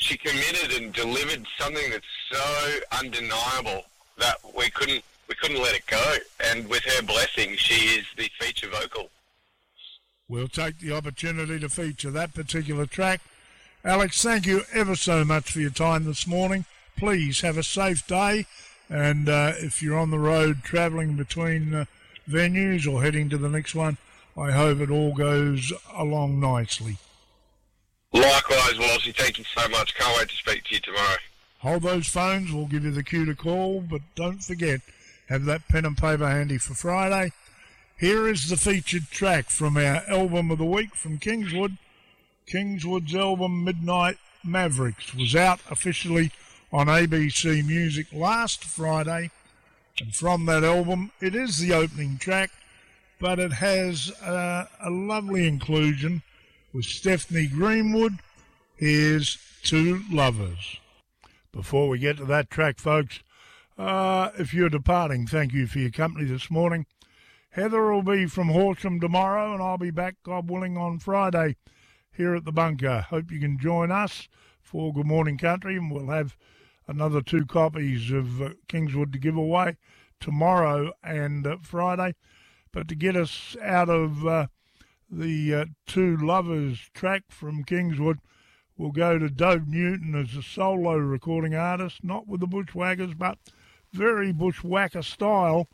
she committed and delivered something that's so undeniable that we couldn't let it go. And with her blessing, she is the feature vocal. We'll take the opportunity to feature that particular track. Alex, thank you ever so much for your time this morning. Please have a safe day. And if you're on the road travelling between venues or heading to the next one, I hope it all goes along nicely. Likewise, Walshy. Thank you so much. Can't wait to speak to you tomorrow. Hold those phones. We'll give you the cue to call. But don't forget, have that pen and paper handy for Friday. Here is the featured track from our album of the week from Kingswood. Kingswood's album Midnight Mavericks was out officially on ABC Music last Friday. And from that album, it is the opening track, but it has a lovely inclusion with Stephanie Greenwood. Here's Two Lovers. Before we get to that track, folks, if you're departing, thank you for your company this morning. Heather will be from Horsham tomorrow, and I'll be back, God willing, on Friday here at the bunker. Hope you can join us for Good Morning Country, and we'll have another 2 copies of Kingswood to give away tomorrow and Friday. But to get us out of the Two Lovers track from Kingswood, we'll go to Dove Newton as a solo recording artist, not with the Bushwhackers, but very Bushwhacker style.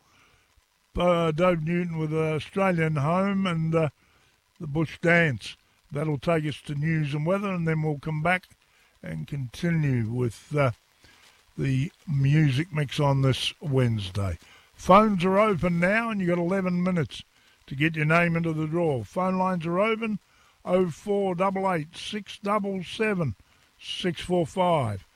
Dove Newton with an Australian home and the Bush Dance. That'll take us to news and weather, and then we'll come back and continue with the music mix on this Wednesday. Phones are open now, and you've got 11 minutes to get your name into the draw. Phone lines are open, 0488 677 645.